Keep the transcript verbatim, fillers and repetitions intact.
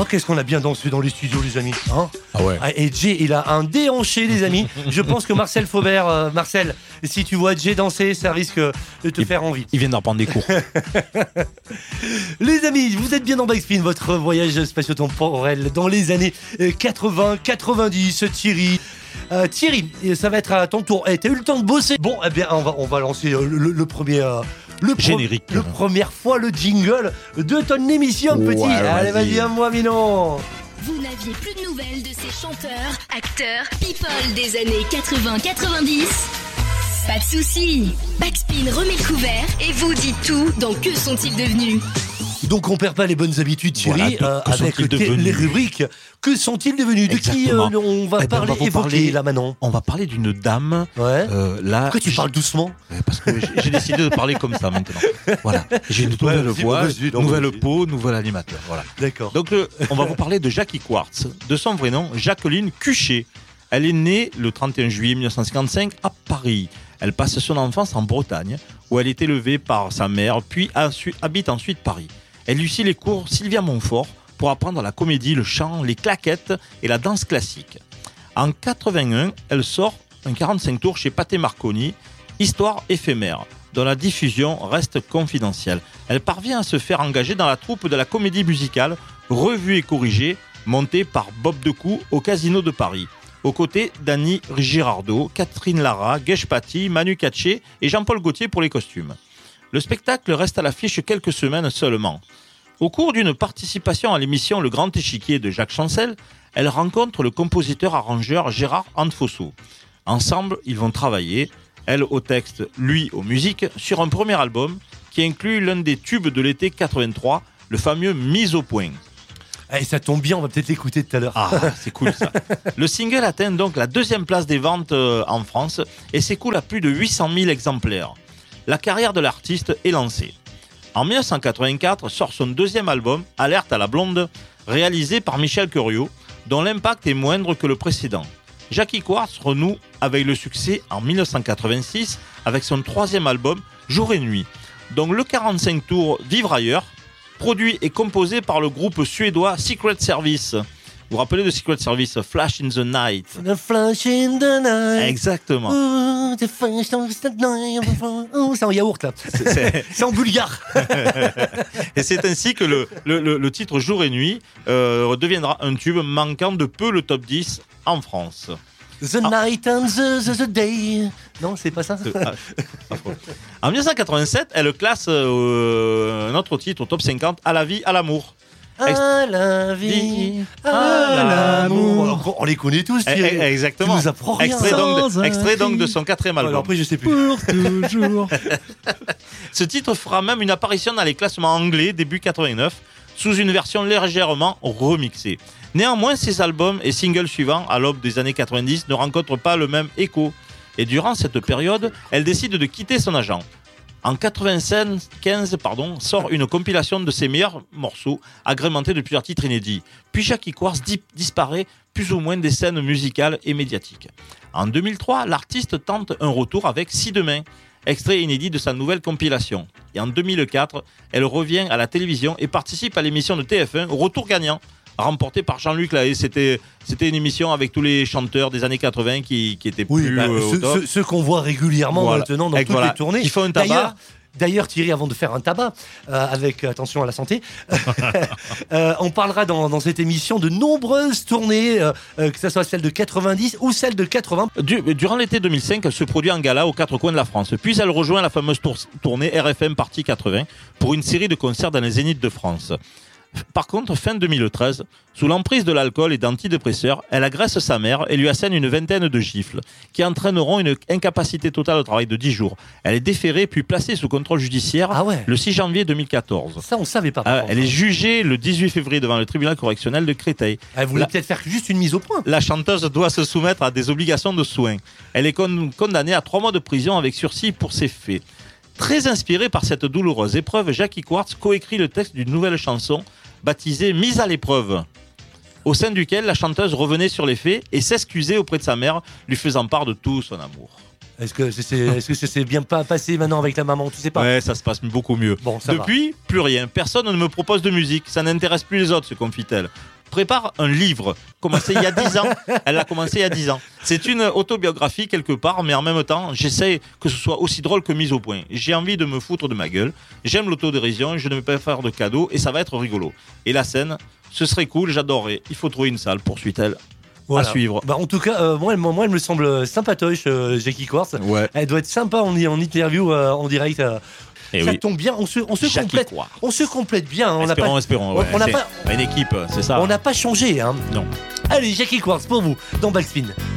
Oh, qu'est-ce qu'on a bien dansé dans les studios, les amis, hein? Ah ouais. Et Jay, il a un déhanché, les amis. Je pense que Marcel Faubert, euh, Marcel, si tu vois Jay danser, ça risque de te il, faire envie. Il vient d'en prendre des cours. Les amis, vous êtes bien dans Backspin, votre voyage spatio-temporel dans les années quatre-vingts quatre-vingt-dix. Thierry, euh, Thierry, ça va être à ton tour. Eh, t'as eu le temps de bosser? Bon, eh bien, on va, on va lancer le, le, le premier... Euh, Le pro- générique. Le première fois le jingle de ton émission, petit. Ouais, Allez, vas-y. vas-y, à moi, Minon. Vous n'aviez plus de nouvelles de ces chanteurs, acteurs, people des années quatre-vingts quatre-vingt-dix? Pas de soucis. Backspin remet le couvert et vous dit tout dans Que sont-ils devenus? Donc, on perd pas les bonnes habitudes, Thierry, Voilà, de- que avec sont-ils tes- devenus les rubriques. Que sont-ils devenus? De qui euh, Exactement. on va Eh ben, parler, on va vous évoquer, parler- là, maintenant? On va parler d'une dame. Ouais. Euh, là, Pourquoi tu j'ai- parles doucement? Ouais, parce que j'ai- j'ai décidé de parler comme ça maintenant. Voilà. J'ai une nouvelle vas-y, voix, vas-y, non, nouvelle vas-y. peau, nouvel animateur. Voilà. D'accord. Donc, euh, on va vous parler de Jackie Quartz. De son vrai nom, Jacqueline Cuchet. Elle est née le trente et un juillet mille neuf cent cinquante-cinq à Paris. Elle passe son enfance en Bretagne, où elle est élevée par sa mère, puis ensuite- habite ensuite Paris. Elle lui suit les cours Sylvia Montfort pour apprendre la comédie, le chant, les claquettes et la danse classique. En quatre-vingt-un, elle sort un quarante-cinq tours chez Pathé Marconi, Histoire éphémère, dont la diffusion reste confidentielle. Elle parvient à se faire engager dans la troupe de la comédie musicale Revue et corrigée, montée par Bob Decou au Casino de Paris, aux côtés d'Annie Girardot, Catherine Lara, Guèche Paty, Manu Katché et Jean-Paul Gaultier pour les costumes. Le spectacle reste à l'affiche quelques semaines seulement. Au cours d'une participation à l'émission Le Grand Échiquier de Jacques Chancel, elle rencontre le compositeur-arrangeur Gérard Anfosso. Ensemble, ils vont travailler, elle au texte, lui aux musiques, sur un premier album qui inclut l'un des tubes de l'été quatre-vingt-trois, le fameux Mise au point. Eh, ça tombe bien, on va peut-être l'écouter tout à l'heure. Ah, c'est cool ça. Le single atteint donc la deuxième place des ventes euh, en France et s'écoule à plus de huit cent mille exemplaires. La carrière de l'artiste est lancée. En mille neuf cent quatre-vingt-quatre sort son deuxième album, Alerte à la blonde, réalisé par Michel Curiot, dont l'impact est moindre que le précédent. Jackie Quartz renoue avec le succès en mille neuf cent quatre-vingt-six avec son troisième album, Jour et nuit, dont le quarante-cinq tours Vivre ailleurs, produit et composé par le groupe suédois Secret Service. Vous vous rappelez de Secret Service, Flash in the Night? The flash in the night. Exactement. Oh, the flash in the night. Oh, c'est en yaourt, là. C'est- c'est- C'est en bulgare. Et c'est ainsi que le, le, le- le titre Jour et nuit euh, deviendra un tube manquant de peu le top dix en France. The night and the, the, the day. Non, c'est pas ça. Ah, affreux. En mille neuf cent quatre-vingt-sept, elle classe euh, un autre titre au top cinquante, À la vie, à l'amour. À la vie, à l'amour. On les connaît tous, Eh, Thierry. eh, Exactement. Tu nous apprends rien. Extrait donc, Sans de, un extrait donc cri. de son quatrième Alors album. après, je sais plus. Pour toujours. Ce titre fera même une apparition dans les classements anglais début quatre-vingt-neuf, sous une version légèrement remixée. Néanmoins, ces albums et singles suivants, à l'aube des années quatre-vingt-dix, ne rencontrent pas le même écho. Et durant cette période, elle décide de quitter son agent. En quatre-vingt-quinze, pardon, sort une compilation de ses meilleurs morceaux, agrémentée de plusieurs titres inédits. Puis Jackie Quartz di- disparaît plus ou moins des scènes musicales et médiatiques. En deux mille trois, l'artiste tente un retour avec Si Demain, extrait inédit de sa nouvelle compilation. Et en deux mille quatre, elle revient à la télévision et participe à l'émission de T F un Retour gagnant, remportée par Jean-Luc Lahaye. C'était, c'était une émission avec tous les chanteurs des années quatre-vingts qui, qui étaient Oui, plus bah, euh, au ceux, top. ceux- ceux qu'on voit régulièrement Voilà. maintenant dans Et toutes voilà. les tournées. Qui font un tabac. D'ailleurs, D'ailleurs, Thierry, avant de faire un tabac, euh, avec attention à la santé, euh, on parlera dans, dans cette émission de nombreuses tournées, euh, euh, que ce soit celle de quatre-vingt-dix ou celle de quatre-vingts. Du- durant l'été deux mille cinq, elle se produit en gala aux quatre coins de la France. Puis elle rejoint la fameuse tour- tournée R F M Partie quatre-vingts pour une série de concerts dans les Zéniths de France. Par contre, fin deux mille treize, sous l'emprise de l'alcool et d'antidépresseurs, elle agresse sa mère et lui assène une vingtaine de gifles qui entraîneront une incapacité totale au travail de dix jours. Elle est déférée puis placée sous contrôle judiciaire Ah ouais. le six janvier deux mille quatorze. Ça, on savait pas. par Ah, contre. elle est jugée le dix-huit février devant le tribunal correctionnel de Créteil. Elle voulait La- peut-être faire juste une mise au point. La chanteuse doit se soumettre à des obligations de soins. Elle est con- condamnée à trois mois de prison avec sursis pour ces faits. Très inspirée par cette douloureuse épreuve, Jackie Quartz coécrit le texte d'une nouvelle chanson baptisée Mise à l'épreuve, au sein duquel la chanteuse revenait sur les faits et s'excusait auprès de sa mère, lui faisant part de tout son amour. Est-ce que c'est, c'est- est-ce que ça s'est bien pas passé maintenant avec la maman? Tu sais pas. Ouais, ça se passe beaucoup mieux. Bon, ça va. Depuis, plus rien. Personne ne me propose de musique. Ça n'intéresse plus les autres, se confie-t-elle. prépare un livre, commencé il y a dix ans. Elle l'a commencé il y a dix ans. C'est une autobiographie quelque part, mais en même temps, j'essaie que ce soit aussi drôle que mise au point. J'ai envie de me foutre de ma gueule. J'aime l'autodérision, je ne vais pas faire de cadeaux et ça va être rigolo. Et la scène, ce serait cool, j'adorerais. Il faut trouver une salle, poursuit-elle. Voilà. À suivre. Bah, en tout cas, euh, moi, elle, moi, elle me semble sympatoche, euh, Jackie Quartz. Ouais. Elle doit être sympa en, en interview, euh, en direct. Euh. Et ça oui. tombe bien, on se, on se Jackie complète. Quartz. On se complète bien. On n'a espérons, pas, espérons. on- Ouais. on n'a C'est pas- une équipe, c'est ça. on n'a pas changé. Hein. Non. Allez, Jackie Quartz pour vous dans Backspin.